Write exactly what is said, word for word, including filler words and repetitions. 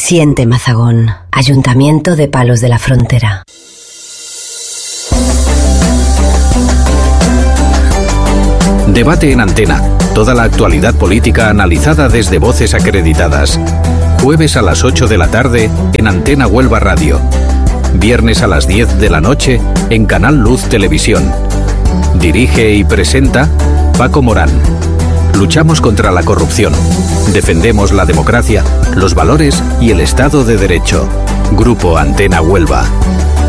Siente Mazagón, Ayuntamiento de Palos de la Frontera. Debate en Antena. Toda la actualidad política analizada desde voces acreditadas. Jueves a las ocho de la tarde en Antena Huelva Radio. Viernes a las diez de la noche en Canal Luz Televisión. Dirige y presenta Paco Morán. Luchamos contra la corrupción. Defendemos la democracia, los valores y el Estado de Derecho. Grupo Antena Huelva.